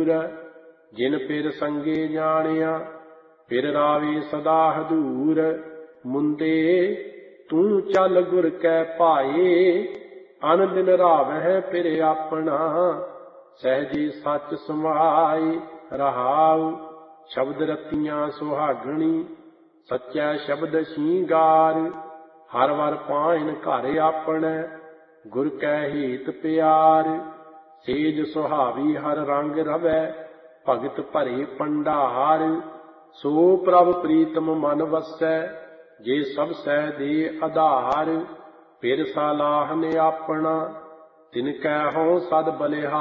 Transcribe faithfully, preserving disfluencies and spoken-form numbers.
ਦੂਰ। ਜਿਨ ਪਿਰ ਸੰਗੇ ਜਾਣਿਆ ਪਿਰ ਰਾਵੇ ਸਦਾ ਹਦੂਰ। ਮੁੰਦੇ ਤੂੰ ਚੱਲ ਗੁਰ ਕੈ ਭਾਏ ਅਨ ਦਿਨ ਰਾਵਹਿ ਪਿਰ ਆਪਣਾ। ਸਹਿਜੇ ਸੱਚ ਸਮਾਏ ਰਹਾਉ ਸ਼ਬਦ ਰਤੀਆਂ ਸੁਹਾਗਣੀ। ਸੱਚੈ ਸ਼ਬਦ ਸ਼ਿੰਗਾਰ ਹਰ ਵਰ ਪਾਇਨ ਘਰ ਆਪਣੈ। ਗੁਰ ਕੈ ਹੇਤ ਪਿਆਰ ਸੇਜ ਸੁਹਾਵੀ ਹਰ ਰੰਗ ਰਵੈ। ਭਗਤ ਭਰੇ ਭੰਡਾਰ ਸੋ ਪ੍ਰਭ ਪ੍ਰੀਤਮ ਮਨ ਵਸੈ। ਜੇ ਸਭ ਸਹਿ ਦੇ ਆਧਾਰ। ਫਿਰ ਸਾਲਾਹਨ ਆਪਣਾ ਤਿਨ ਕੈ ਹਉ ਸਦ ਬਲਿਹਾਰ।